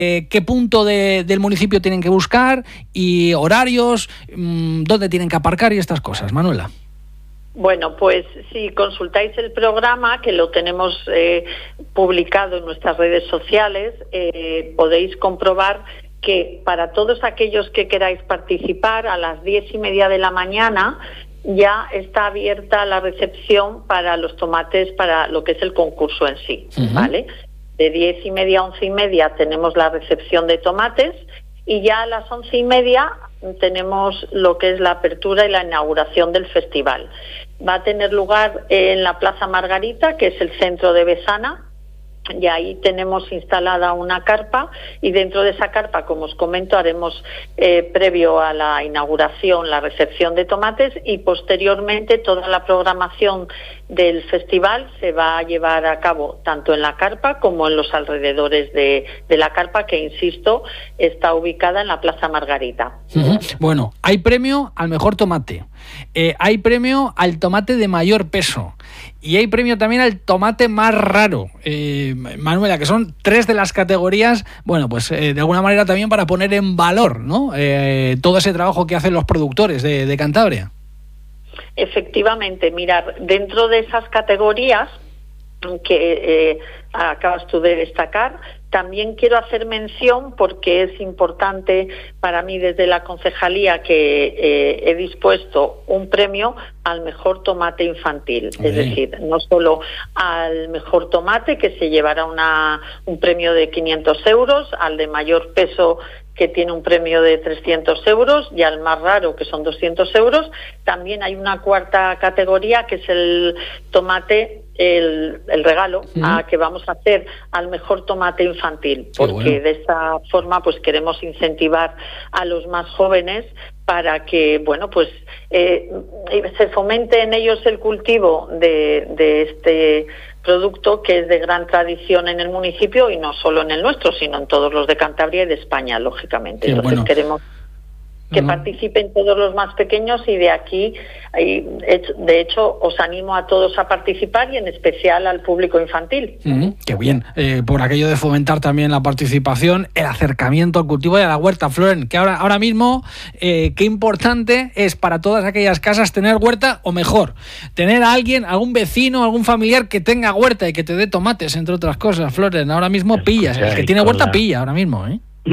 qué punto del municipio tienen que buscar y horarios, dónde tienen que aparcar y estas cosas, Manuela. Bueno, pues si consultáis el programa, que lo tenemos publicado en nuestras redes sociales, podéis comprobar que para todos aquellos que queráis participar, a las 10:30 de la mañana ya está abierta la recepción para los tomates, para lo que es el concurso en sí, ¿vale? De 10:30 a 11:30 tenemos la recepción de tomates y ya a las 11:30 tenemos lo que es la apertura y la inauguración del festival. Va a tener lugar en la Plaza Margarita, que es el centro de Bezana, y ahí tenemos instalada una carpa y dentro de esa carpa, como os comento, haremos previo a la inauguración la recepción de tomates y posteriormente toda la programación del festival se va a llevar a cabo tanto en la carpa como en los alrededores de la carpa, que insisto está ubicada en la Plaza Margarita. Bueno, hay premio al mejor tomate, hay premio al tomate de mayor peso y hay premio también al tomate más raro, Manuela, que son 3 de las categorías, bueno, pues de alguna manera también para poner en valor, ¿no? Todo ese trabajo que hacen los productores de Cantabria. Efectivamente, mirar, dentro de esas categorías que acabas tú de destacar, también quiero hacer mención, porque es importante para mí desde la concejalía, que he dispuesto un premio al mejor tomate infantil. Es decir, no solo al mejor tomate, que se llevará un premio de 500 euros, al de mayor peso, que tiene un premio de 300 euros, y al más raro, que son 200 euros. También hay una cuarta categoría, que es el tomate, el regalo que vamos a hacer al mejor tomate infantil, porque de esta forma pues queremos incentivar a los más jóvenes para que, bueno, pues se fomente en ellos el cultivo de este producto, que es de gran tradición en el municipio, y no solo en el nuestro, sino en todos los de Cantabria y de España, lógicamente. Entonces queremos que participen todos los más pequeños, y de aquí, de hecho, os animo a todos a participar, y en especial al público infantil. Qué bien, por aquello de fomentar también la participación, el acercamiento al cultivo y a la huerta. Floren, que ahora mismo, qué importante es para todas aquellas casas tener huerta, o mejor, tener a alguien, algún vecino, algún familiar que tenga huerta y que te dé tomates, entre otras cosas. Floren, ahora mismo pillas, el que tiene huerta pilla ahora mismo,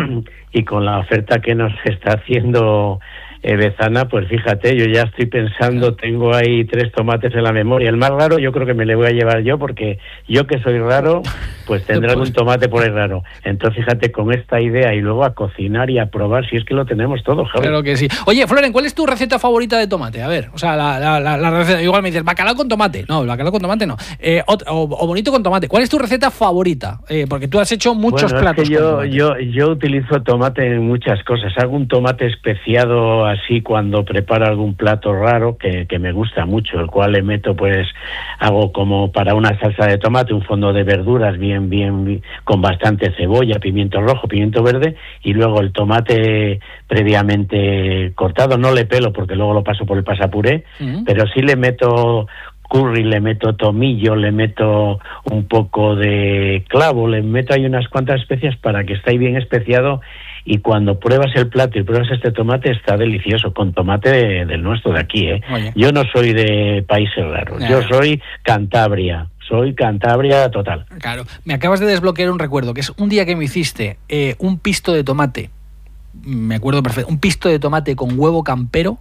Y con la oferta que nos está haciendo Bezana, pues fíjate, yo ya estoy pensando, tengo ahí 3 tomates en la memoria. El más raro yo creo que me le voy a llevar yo, porque yo, que soy raro, pues tendré algún tomate por ahí raro. Entonces fíjate, con esta idea, y luego a cocinar y a probar, si es que lo tenemos todo, Javi. Claro que sí. Oye, Floren, ¿cuál es tu receta favorita de tomate? A ver, o sea, la receta, igual me dices, bacalao con tomate. No, el bacalao con tomate no. O bonito con tomate. ¿Cuál es tu receta favorita? Porque tú has hecho muchos platos. Es que yo utilizo tomate en muchas cosas. Hago un tomate especiado así cuando preparo algún plato raro que me gusta mucho, el cual le meto, pues hago como para una salsa de tomate, un fondo de verduras bien con bastante cebolla, pimiento rojo, pimiento verde, y luego el tomate previamente cortado. No le pelo porque luego lo paso por el pasapuré, pero sí le meto curry, le meto tomillo, le meto un poco de clavo, le meto ahí unas cuantas especias para que esté bien especiado, y cuando pruebas el plato y pruebas este tomate, está delicioso, con tomate del nuestro de aquí, Oye. Yo no soy de países raros, yo soy Cantabria. Soy Cantabria total. Claro, me acabas de desbloquear un recuerdo, que es un día que me hiciste un pisto de tomate, me acuerdo perfecto, un pisto de tomate con huevo campero.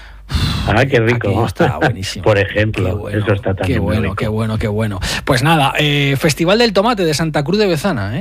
Ah, qué rico. Está buenísimo. Por ejemplo, eso está también muy rico. Qué bueno. Pues nada, Festival del Tomate de Santa Cruz de Bezana,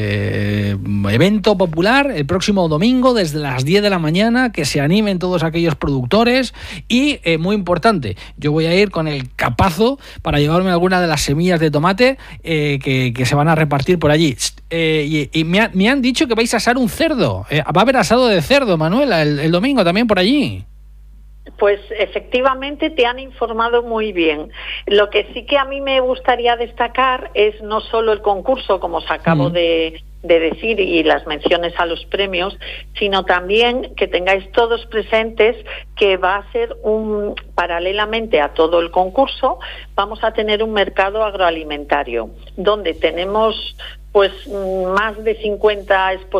evento popular el próximo domingo desde las 10 de la mañana, que se animen todos aquellos productores, y muy importante, yo voy a ir con el capazo para llevarme alguna de las semillas de tomate que se van a repartir por allí. Y me han dicho que vais a asar un cerdo. Va a haber asado de cerdo, Manuela, el domingo también por allí. Pues efectivamente te han informado muy bien. Lo que sí que a mí me gustaría destacar es no solo el concurso, como os acabo de decir, y las menciones a los premios, sino también que tengáis todos presentes que va a ser paralelamente a todo el concurso, vamos a tener un mercado agroalimentario, donde tenemos pues más de 50 exposiciones